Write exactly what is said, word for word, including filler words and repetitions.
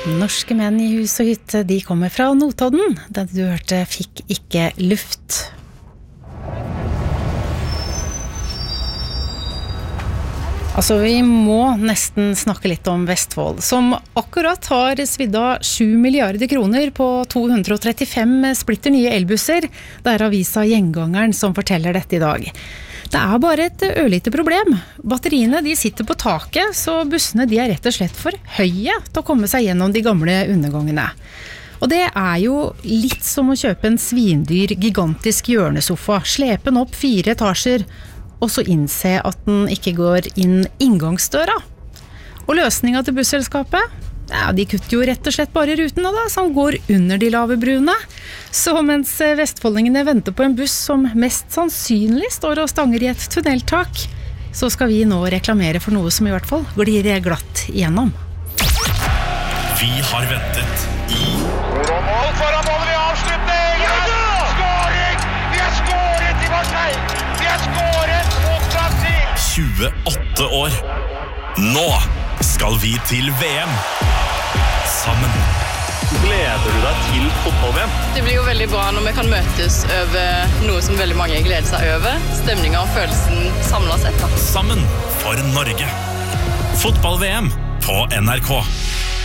Norske menn i hus og hytte, de kommer fra Notodden. Den du hørte fikk ikke luft. Altså, vi må nesten snakke litt om Vestfold, som akkurat har svidd av sju milliarder kroner på to hundre og trettifem splitter nye elbusser. Det er avisa Gjengangeren som forteller dette i dag. Det er bare et ørlite problem. Batteriene de sitter på taket, så bussene de er rett og slett for høye til å komme seg gjennom de gamle undergangene. Og det er jo litt som å kjøpe en svindyr, gigantisk hjørnesofa, slepe den opp fire etasjer, og så innse at den ikke går inn inngangsdøra. Og løsningen til busselskapet? Ja, de kutter jo rett og slett bare rutene da, som går under de lave bruene. Så mens vestfoldingene venter på en buss som mest sannsynlig står og stanger i et tunneltak, så skal vi nå reklamere for noe som i hvert fall glir glatt igjennom. Vi har ventet i... Mål foran mål i avslutning! Ja, ja! Skåring! Vi har skåret i Marseille! Vi har skåret mot Brasil! tjueåtte år. Nå skal vi til V M. Sammen. Gleder du deg til fotball-V M? Det blir jo veldig bra når vi kan møtes over noe som veldig mange gleder seg over. Stemningen og følelsen samlet sett. Da. Sammen for Norge. Fotball-V M på N R K.